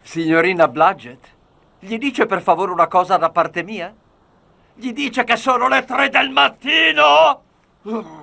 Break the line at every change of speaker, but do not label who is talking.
Signorina Blodgett, gli dice per favore una cosa da parte mia? Gli dice che sono le 3 del mattino?